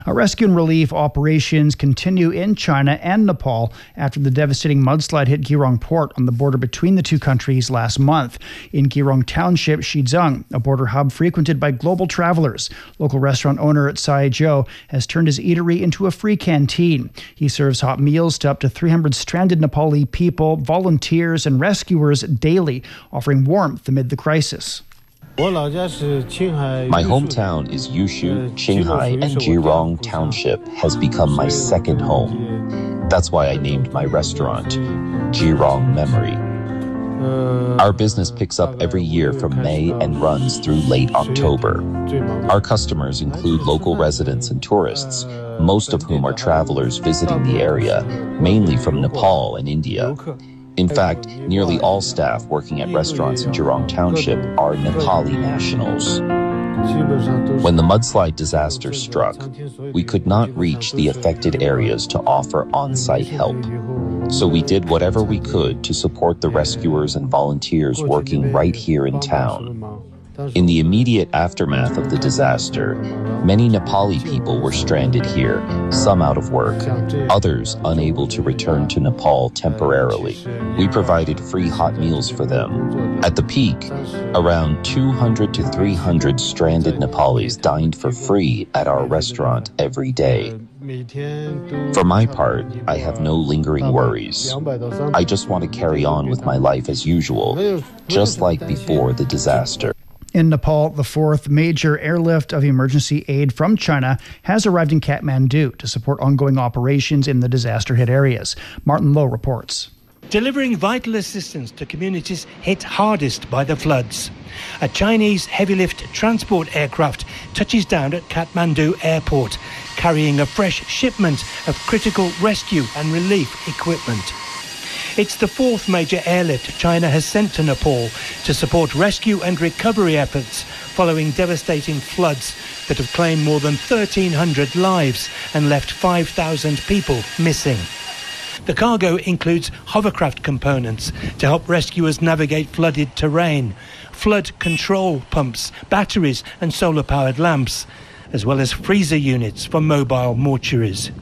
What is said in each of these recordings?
Rescue and relief operations continue in China and Nepal after the devastating mudslide hit Girong Port on the border between the two countries last month. In Girong Township, Shizheng, a border hub frequented by global travelers, local restaurant owner Tsai Zhou has turned his eatery into a free canteen. He serves hot meals to up to 300 stranded Nepali people, volunteers, and rescuers daily, offering warmth amid the crisis. My hometown is Yushu, Qinghai, and Girong Township has become my second home. That's why I named my restaurant Girong Memory. Our business picks up every year from May and runs through late October. Our customers include local residents and tourists, most of whom are travelers visiting the area, mainly from Nepal and India. In fact, nearly all staff working at restaurants in Girong Township are Nepali nationals. When the mudslide disaster struck, we could not reach the affected areas to offer on-site help. So we did whatever we could to support the rescuers and volunteers working right here in town. In the immediate aftermath of the disaster, many Nepali people were stranded here, some out of work, others unable to return to Nepal temporarily. We provided free hot meals for them. At the peak, around 200 to 300 stranded Nepalis dined for free at our restaurant every day. For my part, I have no lingering worries. I just want to carry on with my life as usual, just like before the disaster. In Nepal, the fourth major airlift of emergency aid from China has arrived in Kathmandu to support ongoing operations in the disaster-hit areas. Martin Lowe reports. Delivering vital assistance to communities hit hardest by the floods. A Chinese heavy-lift transport aircraft touches down at Kathmandu Airport, carrying a fresh shipment of critical rescue and relief equipment. It's the fourth major airlift China has sent to Nepal to support rescue and recovery efforts following devastating floods that have claimed more than 1,300 lives and left 5,000 people missing. The cargo includes hovercraft components to help rescuers navigate flooded terrain, flood control pumps, batteries and solar-powered lamps, as well as freezer units for mobile mortuaries.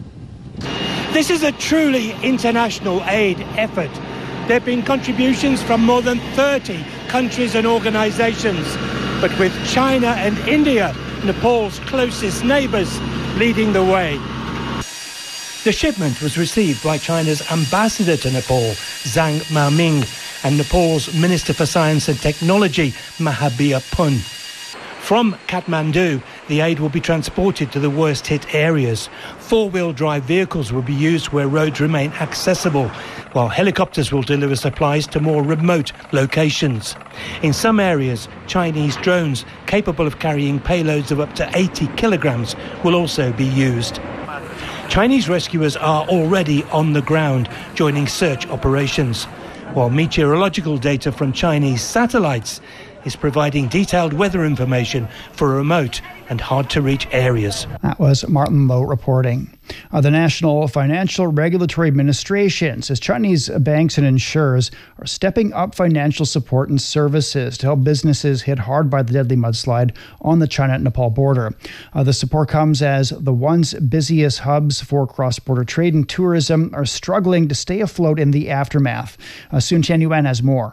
This is a truly international aid effort. There have been contributions from more than 30 countries and organisations, but with China and India, Nepal's closest neighbours, leading the way. The shipment was received by China's ambassador to Nepal, Zhang Maoming, and Nepal's Minister for Science and Technology, Mahabir Pun. From Kathmandu, the aid will be transported to the worst-hit areas. Four-wheel drive vehicles will be used where roads remain accessible, while helicopters will deliver supplies to more remote locations. In some areas, Chinese drones capable of carrying payloads of up to 80 kilograms will also be used. Chinese rescuers are already on the ground, joining search operations, while meteorological data from Chinese satellites is providing detailed weather information for remote and hard-to-reach areas. That was Martin Lowe reporting. The National Financial Regulatory Administration says Chinese banks and insurers are stepping up financial support and services to help businesses hit hard by the deadly mudslide on the China-Nepal border. The support comes as the once busiest hubs for cross-border trade and tourism are struggling to stay afloat in the aftermath. Sun Tianyuan has more.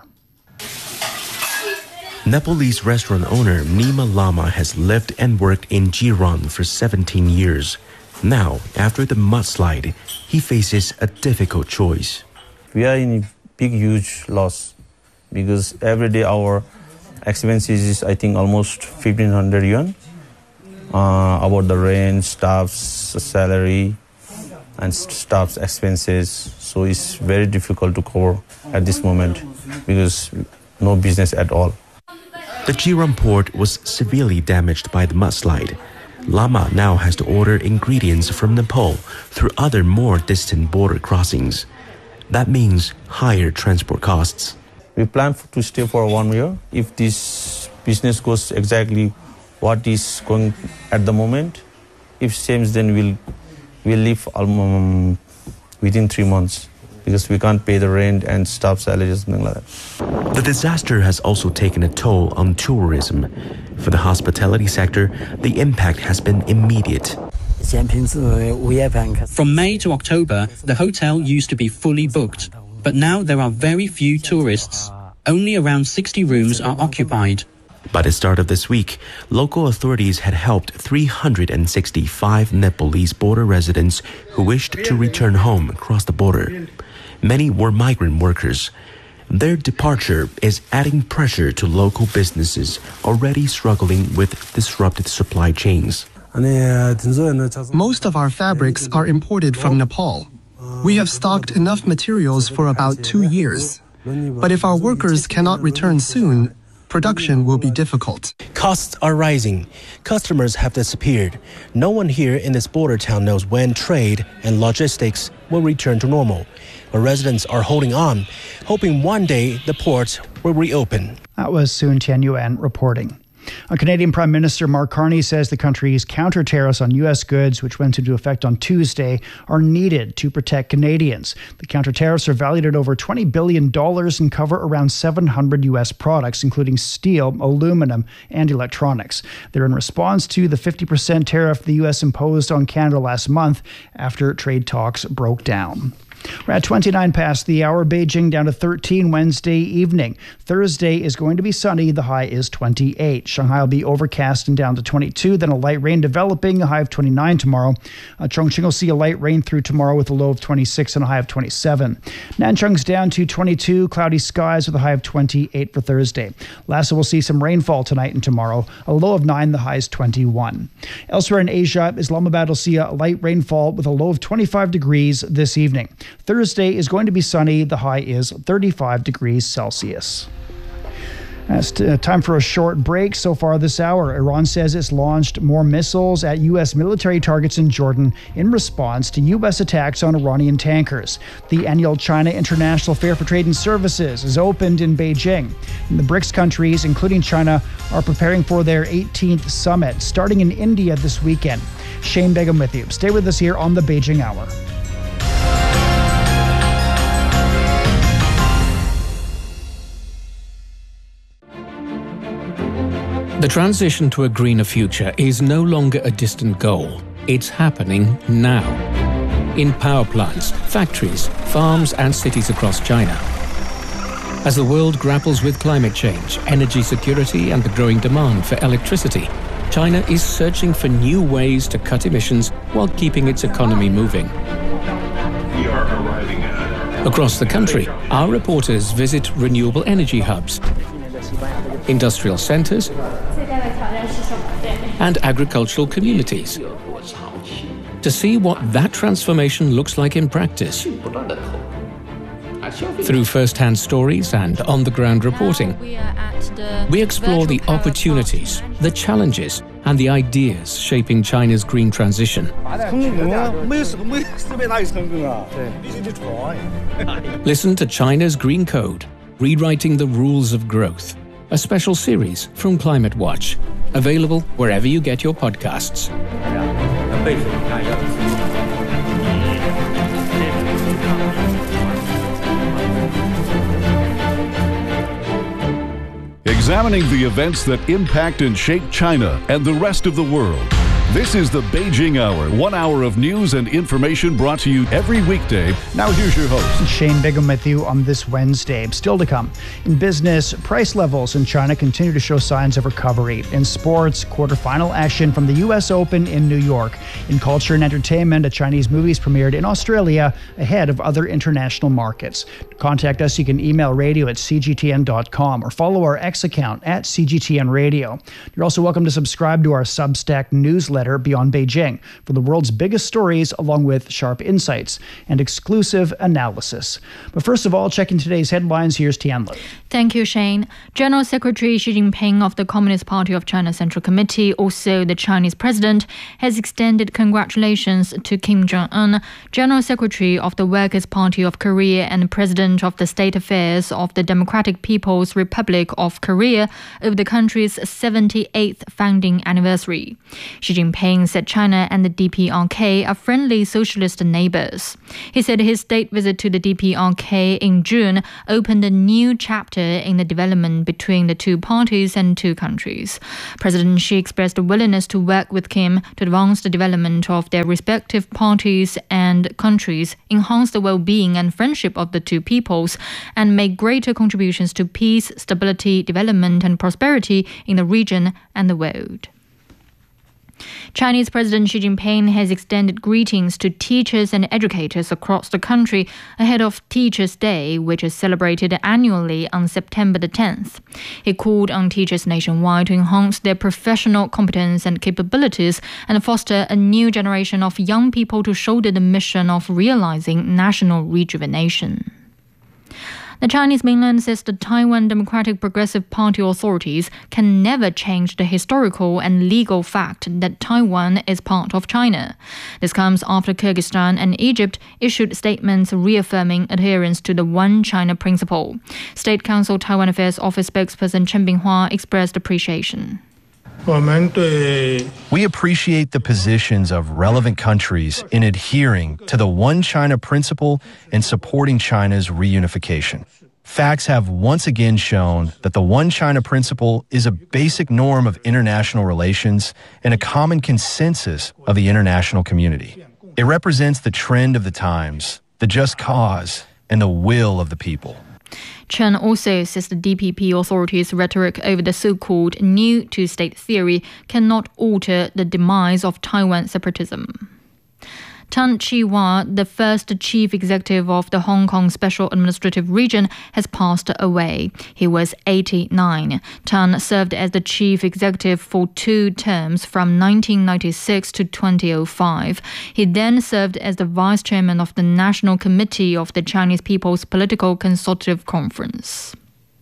Nepalese restaurant owner Nima Lama has lived and worked in Girong for 17 years. Now, after the mudslide, he faces a difficult choice. We are in a big, huge loss because every day our expenses is, I think, almost 1,500 yuan. About the rent, staff's salary, and staff's expenses. So it's very difficult to cover at this moment because no business at all. The Girong port was severely damaged by the mudslide. Lama now has to order ingredients from Nepal through other more distant border crossings. That means higher transport costs. We plan to stay for 1 year. If this business goes exactly what is going at the moment, if same, then we'll leave within 3 months. Because we can't pay the rent and staff salaries, something like that. The disaster has also taken a toll on tourism. For the hospitality sector, the impact has been immediate. From May to October, the hotel used to be fully booked, but now there are very few tourists. Only around 60 rooms are occupied. By the start of this week, local authorities had helped 365 Nepalese border residents who wished to return home across the border. Many were migrant workers. Their departure is adding pressure to local businesses already struggling with disrupted supply chains. Most of our fabrics are imported from Nepal. We have stocked enough materials for about 2 years. But if our workers cannot return soon, production will be difficult. Costs are rising. Customers have disappeared. No one here in this border town knows when trade and logistics will return to normal. But residents are holding on, hoping one day the ports will reopen. That was Sun Tianyuan reporting. Canadian Prime Minister Mark Carney says the country's counter tariffs on U.S. goods, which went into effect on Tuesday, are needed to protect Canadians. The counter tariffs are valued at over $20 billion and cover around 700 U.S. products, including steel, aluminum, and electronics. They're in response to the 50% tariff the U.S. imposed on Canada last month after trade talks broke down. We're at 29 past the hour. Beijing down to 13 Wednesday evening. Thursday is going to be sunny. The high is 28. Shanghai will be overcast and down to 22. Then a light rain developing, a high of 29 tomorrow. Chongqing will see a light rain through tomorrow with a low of 26 and a high of 27. Nanchung's down to 22. Cloudy skies with a high of 28 for Thursday. Lhasa will see some rainfall tonight and tomorrow. A low of 9. The high is 21. Elsewhere in Asia, Islamabad will see a light rainfall with a low of 25 degrees this evening. Thursday is going to be sunny. The high is 35 degrees Celsius. It's time for a short break. So far this hour, Iran says it's launched more missiles at U.S. military targets in Jordan in response to U.S. attacks on Iranian tankers. The annual China International Fair for Trade and Services is opened in Beijing. And the BRICS countries, including China, are preparing for their 18th summit, starting in India this weekend. Shane Begum with you. Stay with us here on the Beijing Hour. The transition to a greener future is no longer a distant goal. It's happening now. In power plants, factories, farms, and cities across China. As the world grapples with climate change, energy security, and the growing demand for electricity, China is searching for new ways to cut emissions while keeping its economy moving. Across the country, our reporters visit renewable energy hubs, industrial centers, and agricultural communities to see what that transformation looks like in practice. Through first-hand stories and on-the-ground reporting, we explore the opportunities, the challenges, and the ideas shaping China's green transition. Listen to China's Green Code, Rewriting the Rules of Growth, a special series from Climate Watch, available wherever you get your podcasts. Examining the events that impact and shape China and the rest of the world. This is the Beijing Hour, 1 hour of news and information brought to you every weekday. Now here's your host. Shane Bigham with you on this Wednesday. Still to come. In business, price levels in China continue to show signs of recovery. In sports, quarterfinal action from the U.S. Open in New York. In culture and entertainment, a Chinese movie's premiered in Australia ahead of other international markets. To contact us, you can email radio@cgtn.com or follow our X account @CGTN Radio. You're also welcome to subscribe to our Substack newsletter Beyond Beijing for the world's biggest stories, along with sharp insights and exclusive analysis. But first of all, checking today's headlines, here's Tianli. Thank you, Shane. General Secretary Xi Jinping of the Communist Party of China Central Committee, also the Chinese president, has extended congratulations to Kim Jong-un, General Secretary of the Workers' Party of Korea and President of the State Affairs of the Democratic People's Republic of Korea, over the country's 78th founding anniversary. Xi Jinping Jinping said China and the DPRK are friendly socialist neighbors. He said his state visit to the DPRK in June opened a new chapter in the development between the two parties and two countries. President Xi expressed a willingness to work with Kim to advance the development of their respective parties and countries, enhance the well-being and friendship of the two peoples, and make greater contributions to peace, stability, development, and prosperity in the region and the world. Chinese President Xi Jinping has extended greetings to teachers and educators across the country ahead of Teachers' Day, which is celebrated annually on September the 10th. He called on teachers nationwide to enhance their professional competence and capabilities and foster a new generation of young people to shoulder the mission of realizing national rejuvenation. The Chinese mainland says the Taiwan Democratic Progressive Party authorities can never change the historical and legal fact that Taiwan is part of China. This comes after Kyrgyzstan and Egypt issued statements reaffirming adherence to the One China principle. State Council Taiwan Affairs Office spokesperson Chen Binghua expressed appreciation. We appreciate the positions of relevant countries in adhering to the One China principle and supporting China's reunification. Facts have once again shown that the One China principle is a basic norm of international relations and a common consensus of the international community. It represents the trend of the times, the just cause, and the will of the people. Chen also says the DPP authorities' rhetoric over the so-called new two-state theory cannot alter the demise of Taiwan separatism. Tan Chi-wah, the first chief executive of the Hong Kong Special Administrative Region, has passed away. He was 89. Tan served as the chief executive for 2 terms from 1996 to 2005. He then served as the vice chairman of the National Committee of the Chinese People's Political Consultative Conference.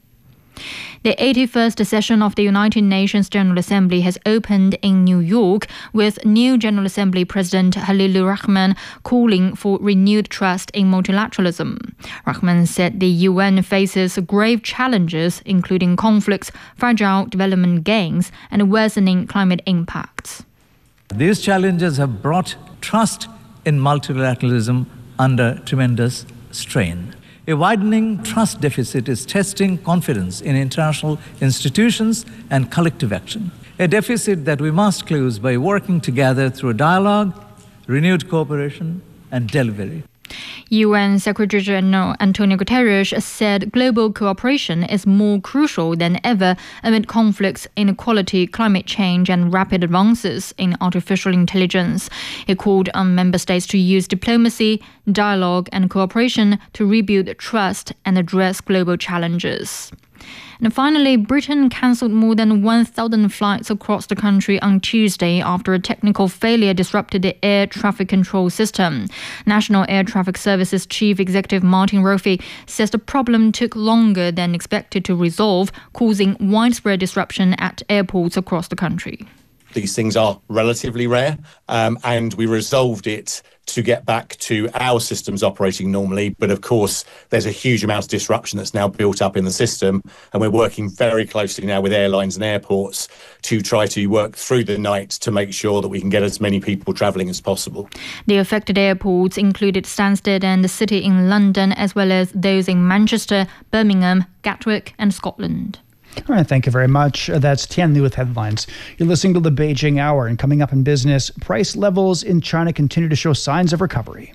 The 81st session of the United Nations General Assembly has opened in New York, with new General Assembly President Halilur Rahman calling for renewed trust in multilateralism. Rahman said the UN faces grave challenges, including conflicts, fragile development gains, and worsening climate impacts. These challenges have brought trust in multilateralism under tremendous strain. A widening trust deficit is testing confidence in international institutions and collective action. A deficit that we must close by working together through dialogue, renewed cooperation, and delivery. UN Secretary General Antonio Guterres said global cooperation is more crucial than ever amid conflicts, inequality, climate change, and rapid advances in artificial intelligence. He called on member states to use diplomacy, dialogue, and cooperation to rebuild trust and address global challenges. And finally, Britain cancelled more than 1,000 flights across the country on Tuesday after a technical failure disrupted the air traffic control system. National Air Traffic Services Chief Executive Martin Roffey says the problem took longer than expected to resolve, causing widespread disruption at airports across the country. These things are relatively rare, and we resolved it to get back to our systems operating normally. But of course, there's a huge amount of disruption that's now built up in the system, and we're working very closely now with airlines and airports to try to work through the night to make sure that we can get as many people travelling as possible. The affected airports included Stansted and the City in London, as well as those in Manchester, Birmingham, Gatwick and Scotland. All right, thank you very much. That's Tian Li with headlines. You're listening to the Beijing Hour, and coming up in business, price levels in China continue to show signs of recovery.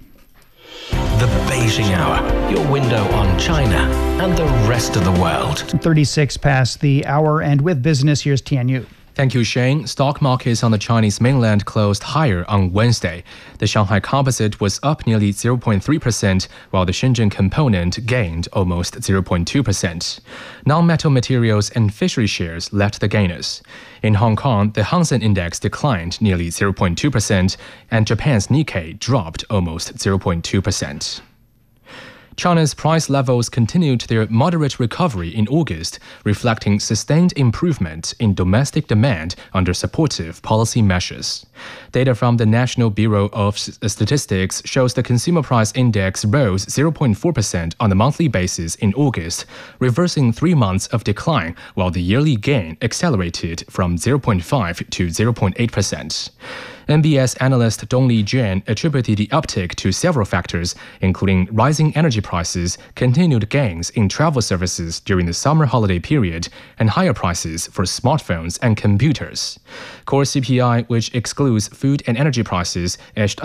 The Beijing Hour, your window on China and the rest of the world. 36 past the hour, and with business, here's Tian Yu. Thank you, Shane. Stock markets on the Chinese mainland closed higher on Wednesday. The Shanghai Composite was up nearly 0.3%, while the Shenzhen Component gained almost 0.2%. Non-metal materials and fishery shares led the gainers. In Hong Kong, the Hang Seng Index declined nearly 0.2%, and Japan's Nikkei dropped almost 0.2%. China's price levels continued their moderate recovery in August, reflecting sustained improvement in domestic demand under supportive policy measures. Data from the National Bureau of Statistics shows the consumer price index rose 0.4% on a monthly basis in August, reversing 3 months of decline, while the yearly gain accelerated from 0.5 to 0.8%. NBS analyst Dongli Juan attributed the uptick to several factors, including rising energy prices, continued gains in travel services during the summer holiday period, and higher prices for smartphones and computers. Core CPI, which excludes food and energy prices, edged